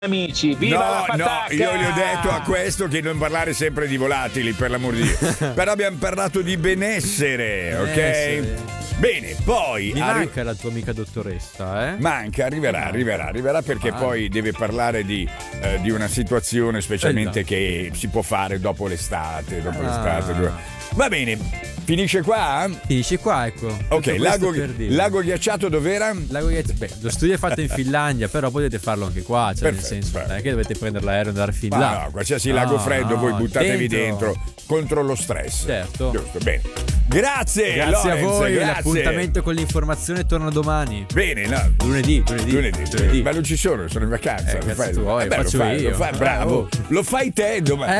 amici, viva la patacca! Io gli ho detto a questo che non parlare sempre di volatili, per l'amor di Dio. Però abbiamo parlato di benessere, ok? Bene, poi mi manca la tua amica dottoressa, Manca, arriverà perché poi deve parlare di una situazione specialmente che si può fare dopo l'estate. Va bene, finisce qua? Finisce qua, ecco. Ok, lago ghiacciato dov'era? Lo studio è fatto in Finlandia, però potete farlo anche qua, cioè nel senso, non è che dovete prendere l'aereo e andare fin là. No, qualsiasi lago freddo voi buttatevi dentro contro lo stress. Certo. Giusto, bene. Grazie Lorenz, a voi, l'appuntamento con l'informazione torna domani. Bene, no. Lunedì. Ma non ci sono in vacanza. Faccio io. Bravo, lo fai te domani.